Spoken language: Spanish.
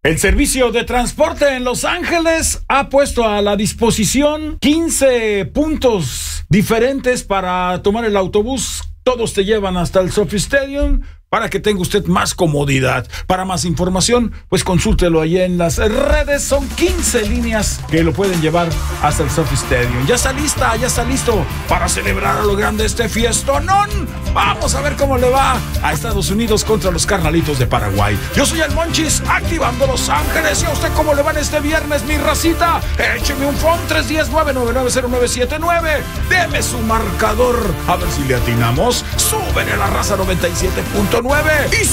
El servicio de transporte en Los Ángeles ha puesto a la disposición 15 puntos diferentes para tomar el autobús. Todos te llevan hasta el Sophie Stadium para que tenga usted más comodidad. Para más información, pues consúltelo allí en las redes. Son 15 líneas que lo pueden llevar hasta el Sophie Stadium. Ya está listo para celebrar a lo grande este fiestonón. Vamos a ver cómo le va a Estados Unidos contra los Carnalitos de Paraguay. Yo soy el Monchis, activando Los Ángeles. ¿Y a usted cómo le va en este viernes, mi racita? Écheme un phone 310-999-0979. Deme su marcador, a ver si le atinamos. Súbele a la raza 97.9 y